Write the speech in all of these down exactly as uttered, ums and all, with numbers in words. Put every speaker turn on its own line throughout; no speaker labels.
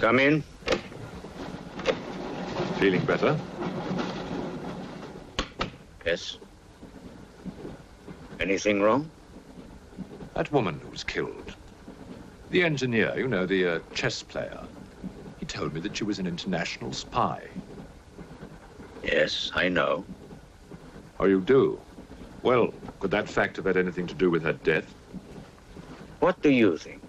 Come in.
Feeling better?
Yes. Anything wrong?
That woman who was killed. The engineer, you know, the uh, chess player. He told me that she was an international spy.
Yes, I know.
Oh, you do? Well, could that fact have had anything to do with her death?
What do you think?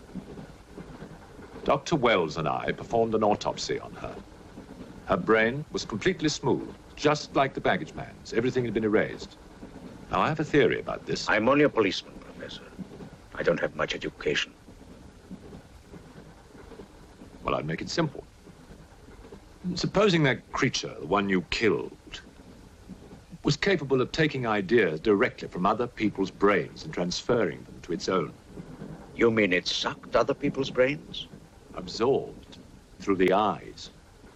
Doctor Wells and I performed an autopsy on her. Her brain was completely smooth, just like the baggage man's. Everything had been erased. Now, I have a theory about this.
I'm only a policeman, Professor. I don't have much education.
Well, I'd make it simple. Supposing that creature, the one you killed, was capable of taking ideas directly from other people's brains and transferring them to its own.
You mean it sucked other people's brains?
Absorbed through the eyes.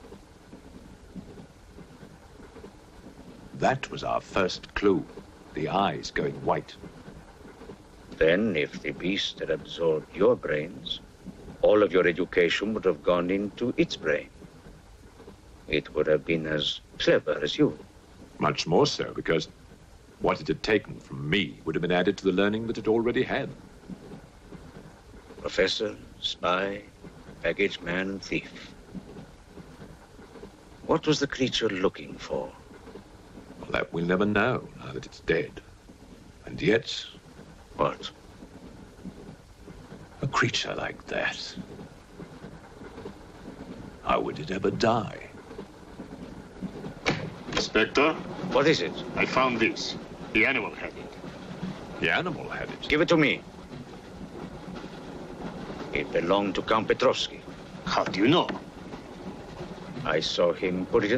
That was our first clue, the eyes going white.
Then, if the beast had absorbed your brains, all of your education would have gone into its brain. It would have been as clever as you.
Much more so, because what it had taken from me would have been added to the learning that it already had.
Professor, spy, baggage man, and thief. What was the creature looking for?
Well, that we'll never know, now that it's dead. And yet...
What?
A creature like that. How would it ever die?
Inspector?
What is it?
I found this. The animal had it.
The animal had it?
Give it to me. It belonged to Count Petrovsky.
How do you know?
I saw him put it in